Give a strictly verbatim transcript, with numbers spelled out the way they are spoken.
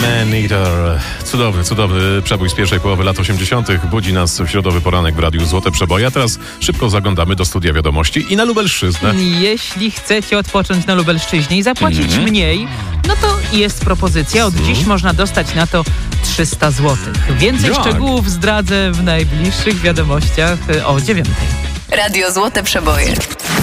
Man Eater. Cudowny, cudowny przebój z pierwszej połowy lat osiemdziesiątych. Budzi nas w środowy poranek w Radiu Złote Przeboje. A teraz szybko zaglądamy do studia wiadomości i na Lubelszczyznę. Jeśli chcecie odpocząć na Lubelszczyźnie i zapłacić Mhm. mniej, no to jest propozycja. Od dziś można dostać na to trzysta złotych. Więcej Jak? szczegółów zdradzę w najbliższych wiadomościach o dziewiątej. Radio Złote Przeboje.